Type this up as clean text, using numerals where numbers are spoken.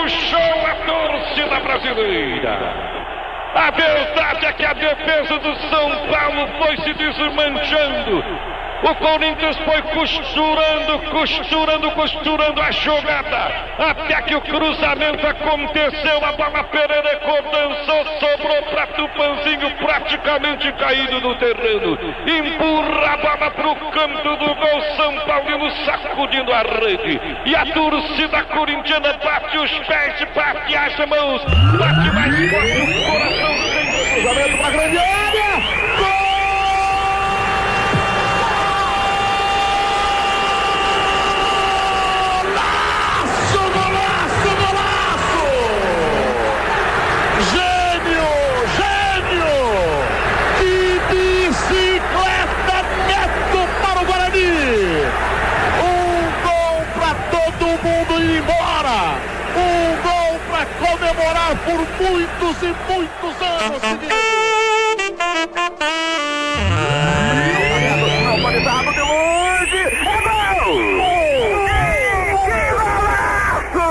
puxou a torcida brasileira. A verdade é que a defesa do São Paulo foi se desmanchando. O Corinthians foi costurando a jogada, até que o cruzamento aconteceu, a bola Pereira dançou, sobrou para Tupanzinho, praticamente caído no terreno, empurra a bola para o canto do gol, São Paulino sacudindo a rede, e a torcida corintiana bate os pés, bate as mãos, bate mais forte o coração, sem cruzamento para a grande área, gol! Embora, um gol para comemorar por muitos e muitos anos seguidos.